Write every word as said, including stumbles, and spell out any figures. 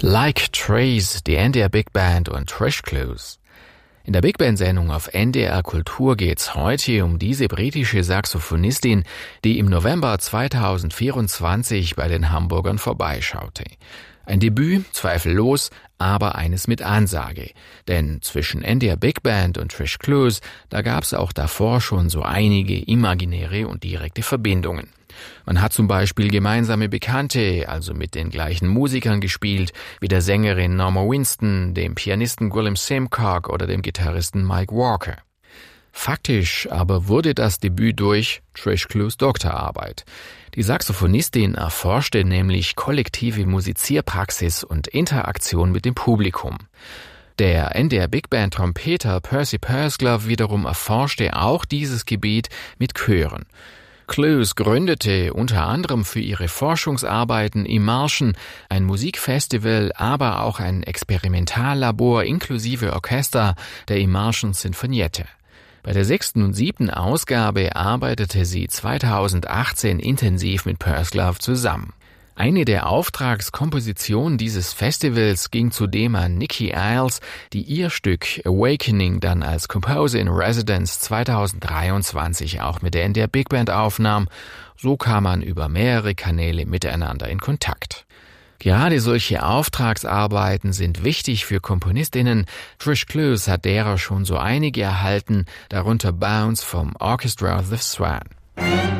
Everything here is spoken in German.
Like Trees, die N D R Big Band und Trish Clouse. In der Big Band-Sendung auf N D R Kultur geht's heute um diese britische Saxophonistin, die im November zweitausendvierundzwanzig bei den Hamburgern vorbeischaute. Ein Debüt, zweifellos, aber eines mit Ansage. Denn zwischen N D R Big Band und Trish Clouse, da gab's auch davor schon so einige imaginäre und direkte Verbindungen. Man hat zum Beispiel gemeinsame Bekannte, also mit den gleichen Musikern gespielt, wie der Sängerin Norma Winston, dem Pianisten Willem Simcock oder dem Gitarristen Mike Walker. Faktisch aber wurde das Debüt durch Trish Clouse Doktorarbeit. Die Saxophonistin erforschte nämlich kollektive Musizierpraxis und Interaktion mit dem Publikum. Der N D R Big Band Trompeter Percy Pursglove wiederum erforschte auch dieses Gebiet mit Chören. Clouse gründete unter anderem für ihre Forschungsarbeiten Immersion, ein Musikfestival, aber auch ein Experimentallabor inklusive Orchester, der Immersion Sinfoniette. Bei der sechsten und siebten Ausgabe arbeitete sie zweitausendachtzehn intensiv mit Pursglove zusammen. Eine der Auftragskompositionen dieses Festivals ging zudem an Nicky Iles, die ihr Stück Awakening dann als Composer in Residence zweitausenddreiundzwanzig auch mit der N D R Big Band aufnahm. So kam man über mehrere Kanäle miteinander in Kontakt. Gerade solche Auftragsarbeiten sind wichtig für Komponistinnen. Trish Clouse hat derer schon so einige erhalten, darunter Bounce vom Orchestra of the Swan.